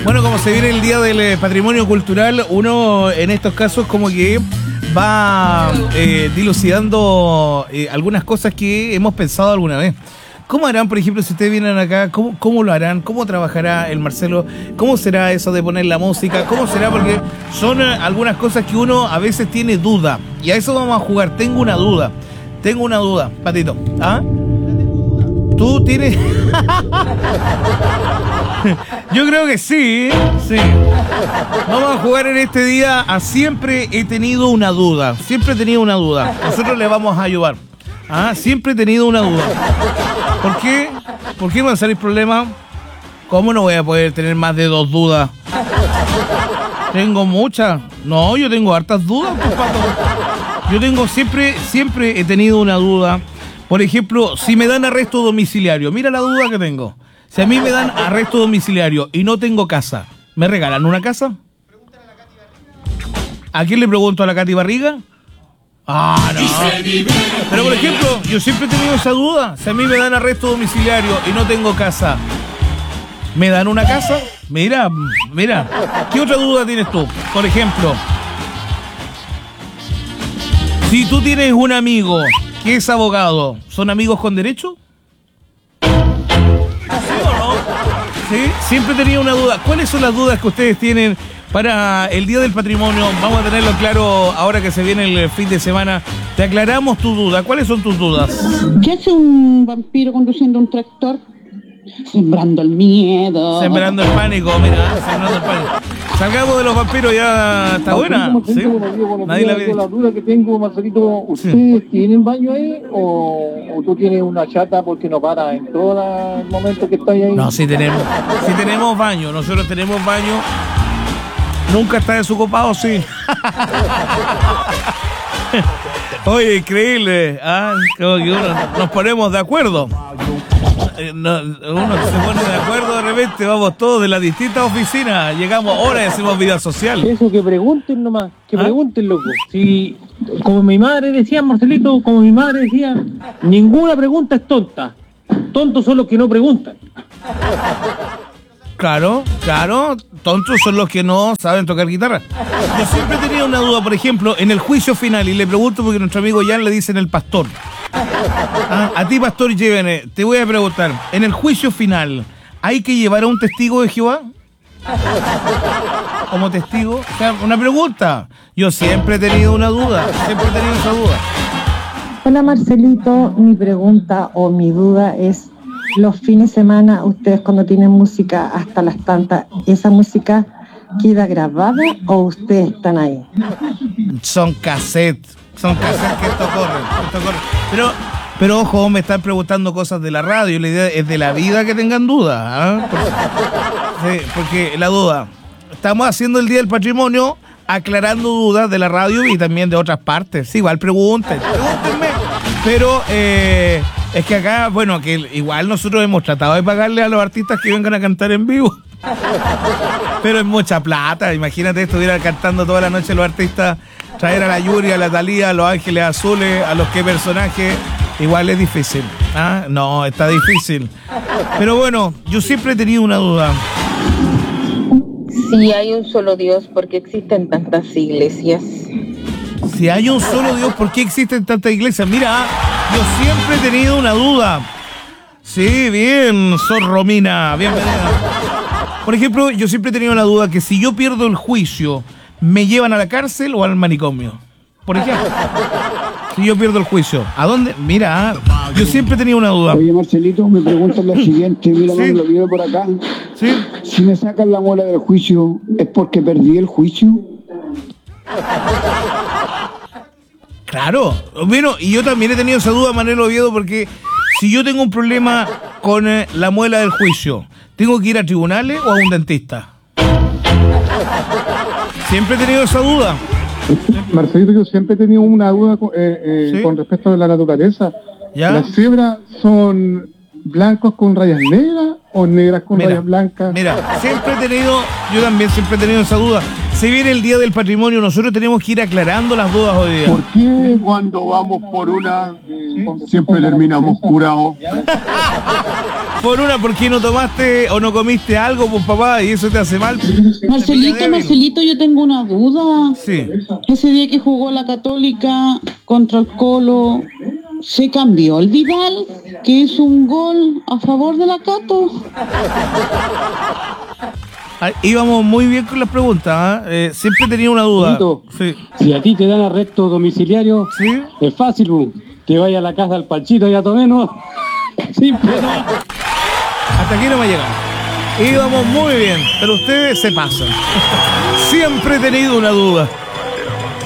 Bueno, como se viene el Día del Patrimonio Cultural, uno en estos casos como que va dilucidando algunas cosas que hemos pensado alguna vez. ¿Cómo harán, por ejemplo, si ustedes vienen acá? ¿Cómo lo harán? ¿Cómo trabajará el Marcelo? ¿Cómo será eso de poner la música? ¿Cómo será? Porque son algunas cosas que uno a veces tiene duda. Y a eso vamos a jugar. Tengo una duda, Patito. ¿Ah? ¿Tú tienes...? Yo creo que sí. Vamos a jugar en este día a siempre he tenido una duda. Nosotros le vamos a ayudar. Siempre he tenido una duda. ¿Por qué? ¿Por qué van a salir problemas? ¿Cómo no voy a poder tener más de 2 dudas? Tengo muchas. No, yo tengo hartas dudas, Pato. Yo tengo siempre he tenido una duda. Por ejemplo, si me dan arresto domiciliario, mira la duda que tengo. Si a mí me dan arresto domiciliario y no tengo casa, ¿me regalan una casa? ¿A quién le pregunto? ¿A la Katy Barriga? No. Pero por ejemplo, yo siempre he tenido esa duda. Si a mí me dan arresto domiciliario y no tengo casa, ¿me dan una casa? Mira. ¿Qué otra duda tienes tú? Por ejemplo, si tú tienes un amigo que es abogado, ¿son amigos con derecho? ¿Sí o no? Sí, siempre he tenido una duda. ¿Cuáles son las dudas que ustedes tienen para el Día del Patrimonio? Vamos a tenerlo claro ahora que se viene el fin de semana. Te aclaramos tu duda. ¿Cuáles son tus dudas? ¿Qué hace un vampiro conduciendo un tractor? Sembrando el miedo. Sembrando el pánico, mira, sembrando el pánico. Salgamos de los vampiros, ya está buena. ¿Sí? Nadie la ve. La duda que tengo, Marcelito, ¿ustedes tienen baño ahí o tú tienes una chata porque no para en todo el momento que estás ahí? No, sí tenemos baño, nosotros tenemos baño. Nunca está desocupado, sí. Oye, increíble, como que nos ponemos de acuerdo. Uno se pone de acuerdo de repente, vamos todos de las distintas oficinas, llegamos ahora y hacemos vida social. Eso, que pregunten nomás, pregunten, loco. Si, como mi madre decía, Marcelito, ninguna pregunta es tonta. Tontos son los que no preguntan. Claro, tontos son los que no saben tocar guitarra. Yo siempre he tenido una duda, por ejemplo, en el juicio final, y le pregunto porque nuestro amigo Jan le dicen el pastor. A ti, Pastor Llévene, te voy a preguntar, en el juicio final, ¿hay que llevar a un testigo de Jehová? Como testigo, o sea, una pregunta. Yo siempre he tenido esa duda. Hola Marcelito, mi pregunta o mi duda es, los fines de semana, ustedes cuando tienen música hasta las tantas, ¿esa música queda grabada o ustedes están ahí? Son cassettes que esto corre. Pero ojo, me están preguntando cosas de la radio, la idea es de la vida que tengan dudas. Porque la duda, estamos haciendo el Día del Patrimonio, aclarando dudas de la radio y también de otras partes. Sí, igual pregúntenme. Pero es que acá, bueno, que igual nosotros hemos tratado de pagarle a los artistas que vengan a cantar en vivo. Pero es mucha plata. Imagínate, estuvieran cantando toda la noche los artistas, traer a la Yuri, a la Thalía, a los Ángeles Azules, a los que personajes. Igual es difícil. No, está difícil. Pero bueno, yo siempre he tenido una duda. Si hay un solo Dios, ¿por qué existen tantas iglesias? Si hay un solo Dios, ¿por qué existen tantas iglesias? Mira, yo siempre he tenido una duda. Sí, bien, Sor Romina, bienvenida. Por ejemplo, yo siempre he tenido la duda que si yo pierdo el juicio, ¿me llevan a la cárcel o al manicomio? Por ejemplo, si yo pierdo el juicio, ¿a dónde? Mira, yo siempre he tenido una duda. Oye, Marcelito, me preguntan lo siguiente, mira, ¿sí? Lo veo por acá. ¿Sí? Si me sacan la muela del juicio, ¿es porque perdí el juicio? Claro, bueno, y yo también he tenido esa duda, Manuel Oviedo, porque si yo tengo un problema con la muela del juicio, ¿tengo que ir a tribunales o a un dentista? Siempre he tenido esa duda. Marcelito, yo siempre he tenido una duda ¿sí? con respecto a la naturaleza. ¿Ya? ¿Las cebras son blancos con rayas negras o negras con rayas blancas? Mira, yo también siempre he tenido esa duda. se viene el Día del Patrimonio, nosotros tenemos que ir aclarando las dudas hoy día. ¿Por qué cuando vamos por una siempre terminamos curados? Por una, porque no tomaste o no comiste algo, pues papá, y eso te hace mal. Marcelito, yo tengo una duda. Sí. Ese día que jugó la Católica contra el Colo, ¿se cambió el Vidal, que hizo un gol a favor de la Cato? Íbamos muy bien con las preguntas, siempre tenía una duda. Sí. Si a ti te dan arresto domiciliario, ¿Sí? es fácil, que vaya a la casa del Panchito y a Tomeno. Simple. Hasta aquí no me llegan. Íbamos muy bien, pero ustedes se pasan. Siempre he tenido una duda.